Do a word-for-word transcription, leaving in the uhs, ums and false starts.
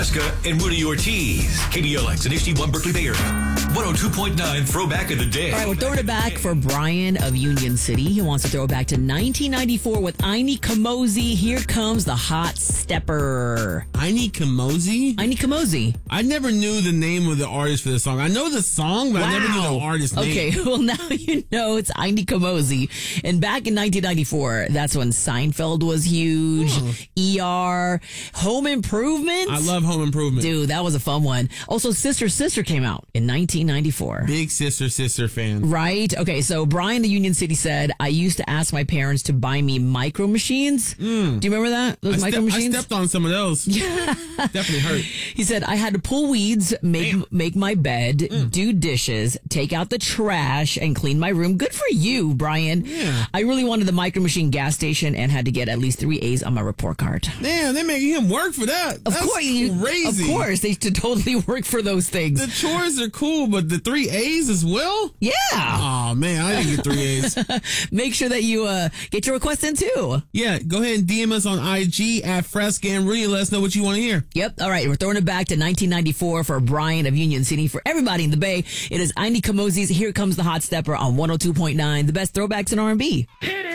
And Rudy Ortiz, K B L X and H D one Berkeley Bay Area, one oh two point nine Throwback of the Day. All right, we're throwing it back for Brian of Union City. He wants to throw it back to nineteen ninety-four with Aini Kamoze. Here comes the hot stepper. Aini Kamoze? Aini Kamoze. I never knew the name of the artist for the song. I know the song, but wow. I never knew the artist name. Okay, well now you know it's Aini Kamoze. And back in nineteen ninety-four, that's when Seinfeld was huge. Huh. E R, Home Improvement. I love Home Improvement. Dude, that was a fun one. Also, Sister Sister came out in nineteen ninety-four. Big Sister Sister fan. Right? Okay, so Brian the Union City said, I used to ask my parents to buy me micro machines. Mm. Do you remember that? Those I micro ste- machines? I stepped on some of those. Yeah. Definitely hurt. He said, I had to pull weeds, make Damn. make my bed, mm. do dishes, take out the trash, and clean my room. Good for you, Brian. Yeah. I really wanted the micro machine gas station and had to get at least three A's on my report card. Damn, they're making him work for that. Of That's course. crazy. Of course. They should totally work for those things. The chores are cool, but the three A's as well? Yeah. Oh, man, I didn't get three A's. Make sure that you uh, get your request in, too. Yeah, go ahead and D M us on I G at Fresca and Rudy. Let us know what you want to hear. Yep. All right. We're throwing it back to nineteen ninety-four for Brian of Union City. For everybody in the Bay, it is Aini Kamoze's Here Comes the Hot Stepper on one oh two point nine, the best throwbacks in R and B.